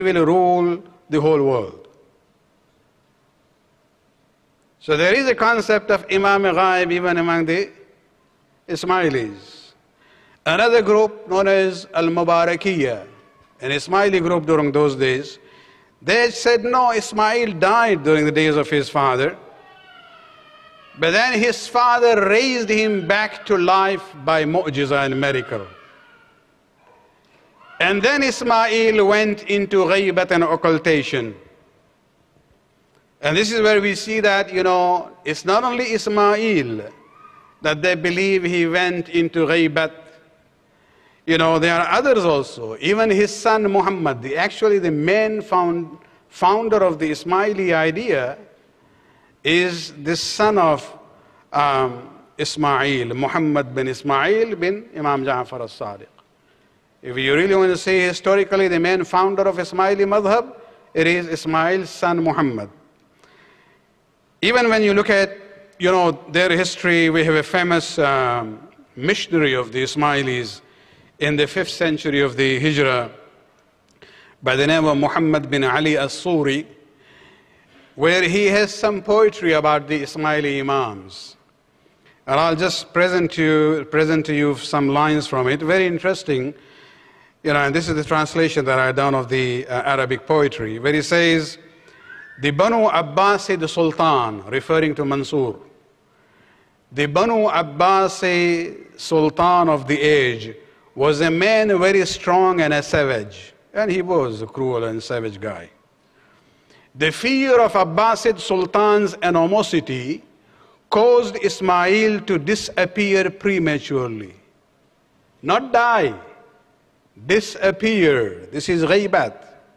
will rule the whole world. So there is a concept of Imam Ghaib even among the Ismailis. Another group known as Al-Mubarakiyya, an Ismaili group during those days, they said, no, Ismail died during the days of his father, but then his father raised him back to life by mu'jiza and miracle. And then Ismail went into ghaybat and occultation. And this is where we see that, it's not only Ismail that they believe he went into ghaybat. There are others also. Even his son Muhammad, actually the main founder of the Ismaili idea, is the son of Ismail, Muhammad bin Ismail bin Imam Ja'far al-Sadiq. If you really want to say historically the main founder of Ismaili madhab, it is Ismail's son Muhammad. Even when you look at, their history, we have a famous missionary of the Ismailis in the 5th century of the Hijrah by the name of Muhammad bin Ali al-Suri, where he has some poetry about the Ismaili Imams. And I'll just present to you some lines from it. Very interesting. And this is the translation that I've done of the Arabic poetry, where he says, the Banu Abbasid Sultan, referring to Mansur, the Banu Abbasid Sultan of the age was a man very strong and a savage. And he was a cruel and savage guy. The fear of Abbasid Sultan's animosity caused Ismail to disappear prematurely. Not die, disappear. This is ghaybat.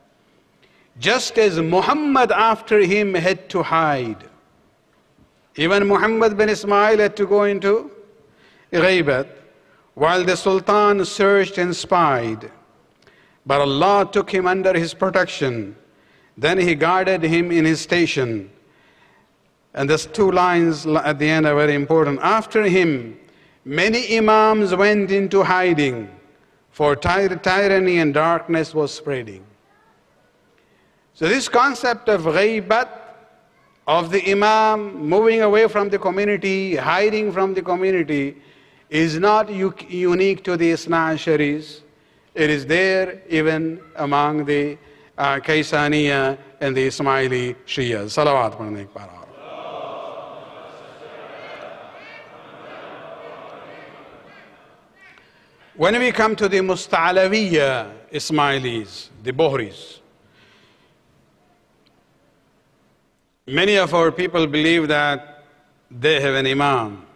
Just as Muhammad after him had to hide. Even Muhammad bin Ismail had to go into ghaybat while the Sultan searched and spied. But Allah took him under His protection. Then He guarded him in his station. And these two lines at the end are very important. After him, many Imams went into hiding, for tyranny and darkness was spreading. So this concept of ghaybat, of the Imam moving away from the community, hiding from the community, is not unique to the Isna Asharis. It is there even among the Kaysaniya and the Ismaili Shia. Salawat padhne ek baar. When we come to the Musta'alawiyya Ismailis, the Bohris, many of our people believe that they have an Imam.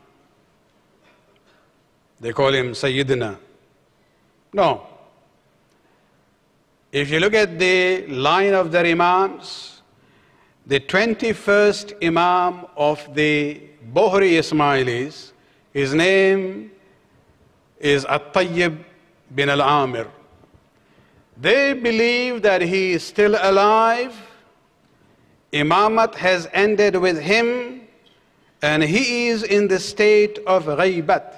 They call him Sayyidina. No. If you look at the line of their Imams, the 21st Imam of the Bohri Ismailis, his name is At-Tayyib bin Al-Amir. They believe that he is still alive, Imamat has ended with him, and he is in the state of ghaybat.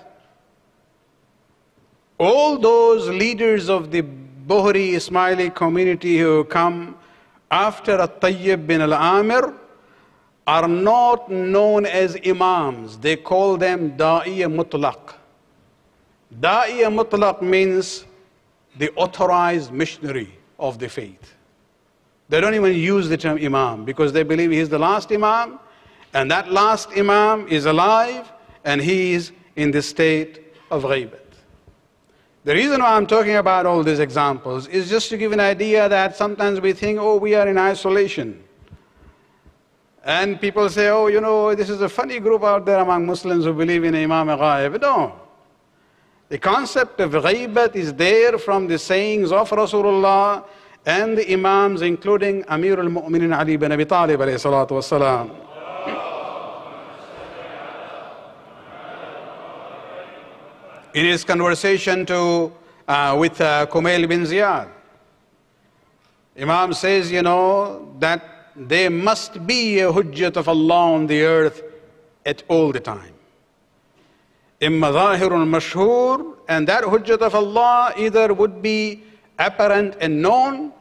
All those leaders of the Bohri Ismaili community who come after At-Tayyib bin Al-Amir are not known as Imams. They call them Da'iya Mutlaq. Da'iya Mutlaq means the authorized missionary of the faith. They don't even use the term Imam because they believe he is the last Imam, and that last Imam is alive and he is in the state of ghaybat. The reason why I'm talking about all these examples is just to give an idea that sometimes we think, oh, we are in isolation. And people say, oh, this is a funny group out there among Muslims who believe in Imam Ghaib. No. The concept of ghaybat is there from the sayings of Rasulullah and the Imams, including Amir al-Mu'minin Ali bin Abi Talib alayhi salatu wassalam. In his conversation with Kumail bin Ziyad, Imam says, that there must be a hujjat of Allah on the earth at all the time. Imma zahirun mashhur, and that hujjat of Allah either would be apparent and known,